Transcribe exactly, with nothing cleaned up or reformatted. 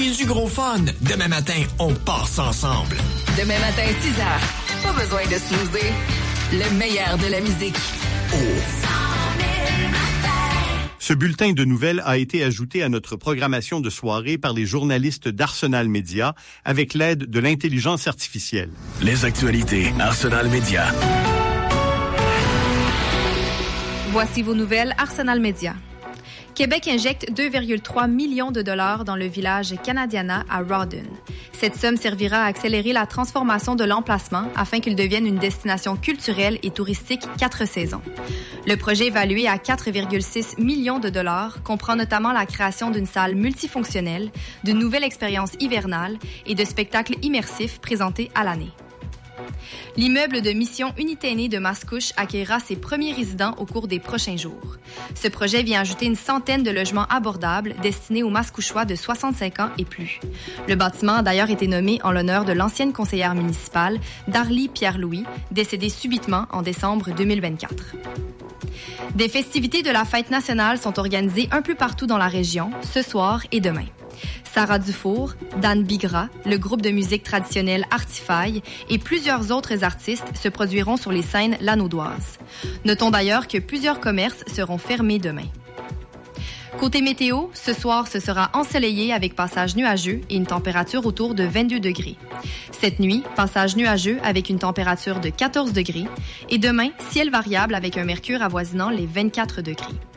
C'est du gros fun. Demain matin, on passe ensemble. Demain matin, six heures. Pas besoin de snoozer. Le meilleur de la musique. Oh. Ce bulletin de nouvelles a été ajouté à notre programmation de soirée par les journalistes d'Arsenal Média avec l'aide de l'intelligence artificielle. Les actualités Arsenal Média. Voici vos nouvelles Arsenal Média. Québec injecte deux virgule trois millions de dollars dans le village Canadiana à Rawdon. Cette somme servira à accélérer la transformation de l'emplacement afin qu'il devienne une destination culturelle et touristique quatre saisons. Le projet évalué à quatre virgule six millions de dollars comprend notamment la création d'une salle multifonctionnelle, d'une nouvelle expérience hivernale et de spectacles immersifs présentés à l'année. L'immeuble de Mission Unité Aînée de Mascouche accueillera ses premiers résidents au cours des prochains jours. Ce projet vient ajouter une centaine de logements abordables destinés aux Mascouchois de soixante-cinq ans et plus. Le bâtiment a d'ailleurs été nommé en l'honneur de l'ancienne conseillère municipale, Darly Pierre-Louis, décédée subitement en décembre deux mille vingt-quatre. Des festivités de la Fête nationale sont organisées un peu partout dans la région, ce soir et demain. Sarah Dufour, Dan Bigra, le groupe de musique traditionnelle Artifaille et plusieurs autres artistes se produiront sur les scènes lanaudoises. Notons d'ailleurs que plusieurs commerces seront fermés demain. Côté météo, ce soir, ce sera ensoleillé avec passage nuageux et une température autour de vingt-deux degrés. Cette nuit, passage nuageux avec une température de quatorze degrés. Et demain, ciel variable avec un mercure avoisinant les vingt-quatre degrés.